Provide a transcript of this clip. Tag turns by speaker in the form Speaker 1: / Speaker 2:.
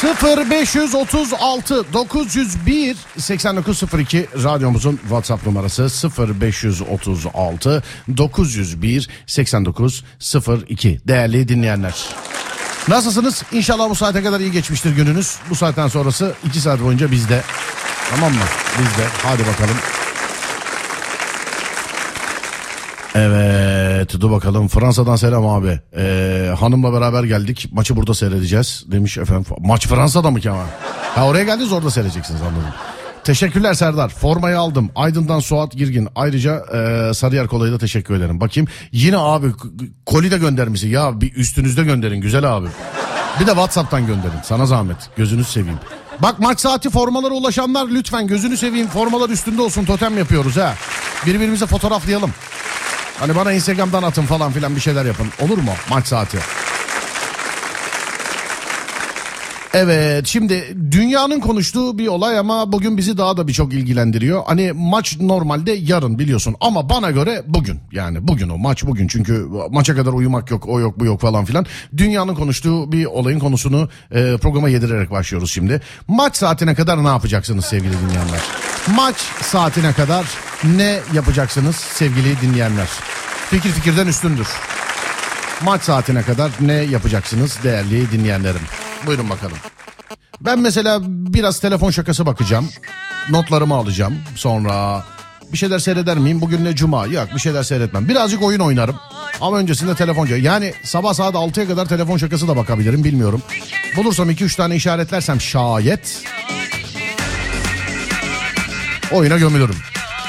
Speaker 1: 0536 901 8902 radyomuzun WhatsApp numarası 0536 901 8902. Değerli dinleyenler, nasılsınız? İnşallah bu saate kadar iyi geçmiştir gününüz. Bu saatten sonrası 2 saat boyunca bizde. Tamam mı? Bizde. Hadi bakalım. Evet, dur bakalım. Fransa'dan selam abi. Hanımla beraber geldik. Maçı burada seyredeceğiz demiş efendim. Maç Fransa'da mı Kemal? Ha, oraya geldiniz, orada seyredeceksiniz, anladım. Teşekkürler Serdar. Formayı aldım. Aydın'dan Suat Girgin. Ayrıca Sarıyer Kolay'a da teşekkür ederim. Bakayım. Yine abi koli de göndermişsin. Ya bir üstünüzde gönderin güzel abi. Bir de WhatsApp'tan gönderin. Sana zahmet. Gözünüzü seveyim. Bak, maç saati formalara ulaşanlar lütfen gözünü seveyim. Formalar üstünde olsun. Totem yapıyoruz ha. Birbirimize fotoğraflayalım. Hani bana Instagram'dan atın falan filan, bir şeyler yapın. Olur mu? Maç saati. Evet, şimdi dünyanın konuştuğu bir olay ama bugün bizi daha da birçok ilgilendiriyor. Hani maç normalde yarın biliyorsun ama bana göre bugün. Yani bugün, o maç bugün, çünkü maça kadar uyumak yok, o yok, bu yok falan filan. Dünyanın konuştuğu bir olayın konusunu programa yedirerek başlıyoruz şimdi. Maç saatine kadar ne yapacaksınız sevgili dinleyenler? Maç saatine kadar ne yapacaksınız sevgili dinleyenler? Fikir fikirden üstündür. Maç saatine kadar ne yapacaksınız değerli dinleyenlerim? Buyurun bakalım. Ben mesela biraz telefon şakası bakacağım. Notlarımı alacağım. Sonra bir şeyler seyreder miyim? Bugün ne cuma? Yok, bir şeyler seyretmem. Birazcık oyun oynarım. Ama öncesinde telefon. Yani sabah saat 6'ya kadar telefon şakası da bakabilirim, bilmiyorum. Bulursam 2-3 tane işaretlersem şayet oyuna gömülürüm.